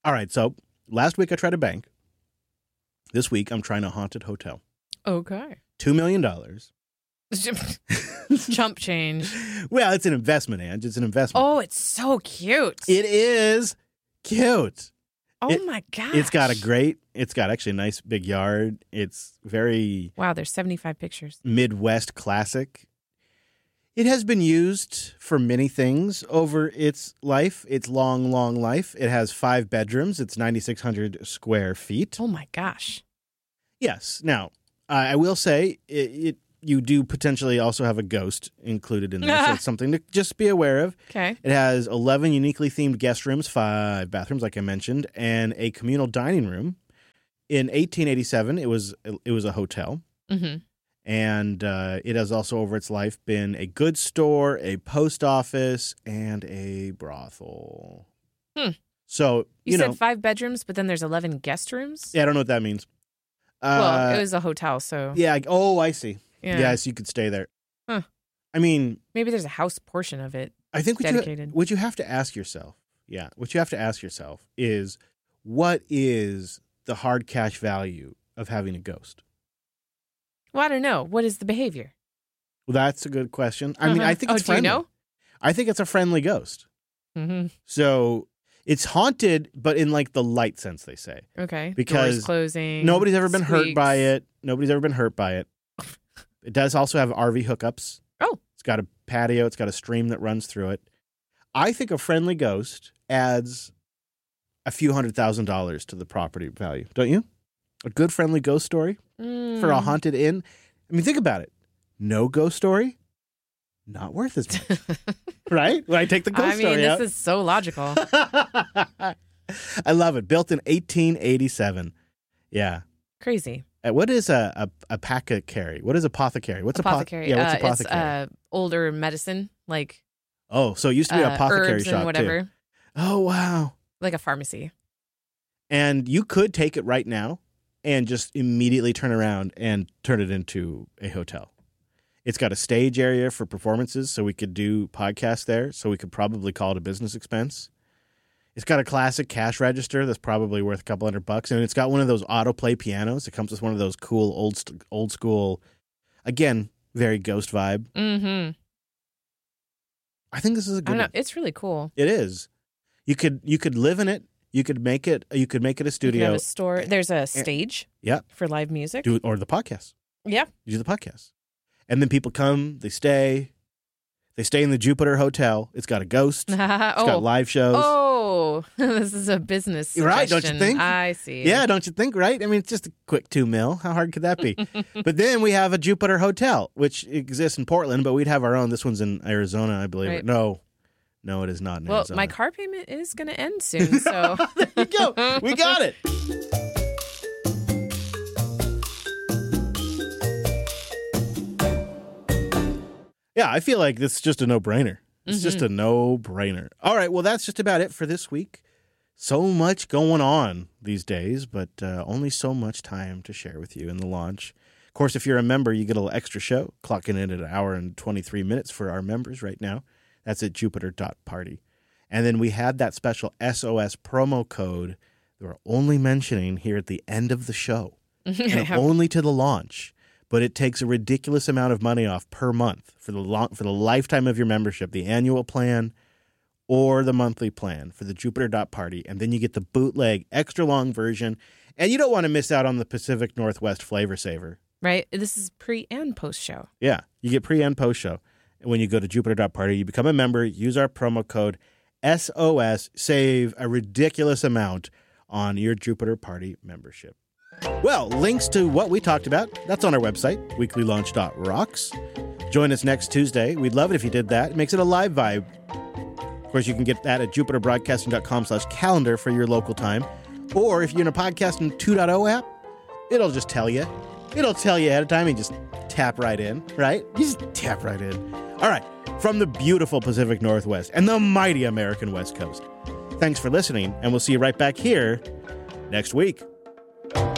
All right, so last week I tried a bank. This week I'm trying a haunted hotel. Okay. $2 million. Chump change. Well, it's an investment, Ange. It's an investment. Oh, it's so cute. It is cute. Oh, my gosh. It's got actually a nice big yard. It's very... Wow, there's 75 pictures. Midwest classic. It has been used for many things over its life, its long, long life. It has 5 bedrooms. It's 9,600 square feet. Oh, my gosh. Yes. Now, I will say you do potentially also have a ghost included in this. So it's something to just be aware of. Okay. It has 11 uniquely themed guest rooms, 5 bathrooms, like I mentioned, and a communal dining room. In 1887, it was a hotel. Mm-hmm. And it has also, over its life, been a goods store, a post office, and a brothel. So, you said 5 bedrooms, but then there's 11 guest rooms? Yeah, I don't know what that means. Well, it was a hotel, so... Yeah. I see. Yeah. Yes, you could stay there. Huh. I mean... Maybe there's a house portion of it. I think dedicated. What you have to ask yourself, is what is the hard cash value of having a ghost? Well, I don't know. What is the behavior? Well, that's a good question. I mean, I think it's friendly. Do you know? I think it's a friendly ghost. Mm-hmm. So it's haunted, but in like the light sense, they say. Okay. Because doors closing. Nobody's ever been squeaks. hurt by it. It does also have RV hookups. Oh. It's got a patio. It's got a stream that runs through it. I think a friendly ghost adds a few $100,000 to the property value. Don't you? A good friendly ghost story for a haunted inn. I mean, think about it. No ghost story, not worth as much. Right? When I take the ghost story this out. is so logical. I love it. Built in 1887. Yeah. Crazy. What is a apothecary? What is apothecary? What's apothecary? What's apothecary? It's older medicine, like so it used to be an apothecary herbs shop and whatever. too. Oh, wow. Like a pharmacy. And you could take it right now and just immediately turn around and turn it into a hotel. It's got a stage area for performances, so we could do podcasts there, so we could probably call it a business expense. It's got a classic cash register that's probably worth a couple $100, and it's got one of those autoplay pianos. It comes with one of those cool old school, again, very ghost vibe. Mm-hmm. I think this is a good. I don't know. It's really cool. It is. You could live in it. You could make it a studio. You have a store. There's a stage. Yeah. For live music. Or the podcast. Yeah. You do the podcast. And then people come, they stay in the Jupiter Hotel. It's got a ghost. It's got live shows. Oh, this is a business suggestion. Right, don't you think? I see. Yeah, don't you think, right? I mean, it's just a quick $2 million. How hard could that be? But then we have a Jupiter Hotel, which exists in Portland, but we'd have our own. This one's in Arizona, I believe. Right. No, it is not in Arizona. Well, my car payment is going to end soon, so. There you go. We got it. Yeah, I feel like this is just a no-brainer. It's just a no-brainer. All right, well, that's just about it for this week. So much going on these days, but only so much time to share with you in the launch. Of course, if you're a member, you get a little extra show, clocking in at 1 hour and 23 minutes for our members right now. That's at Jupiter.party. And then we had that special SOS promo code that we're only mentioning here at the end of the show, and only to the launch. But it takes a ridiculous amount of money off per month for the lifetime of your membership, the annual plan or the monthly plan for the Jupiter.party. And then you get the bootleg extra long version. And you don't want to miss out on the Pacific Northwest Flavor Saver. Right. This is pre and post show. Yeah. You get pre and post show. And when you go to Jupiter.party, you become a member, use our promo code SOS, save a ridiculous amount on your Jupiter Party membership. Well, links to what we talked about, that's on our website, weeklylaunch.rocks. Join us next Tuesday. We'd love it if you did that. It makes it a live vibe. Of course, you can get that at jupiterbroadcasting.com/calendar for your local time. Or if you're in a Podcasting 2.0 app, it'll just tell you. It'll tell you ahead of time and just tap right in, right? You just tap right in. All right. From the beautiful Pacific Northwest and the mighty American West Coast. Thanks for listening, and we'll see you right back here next week.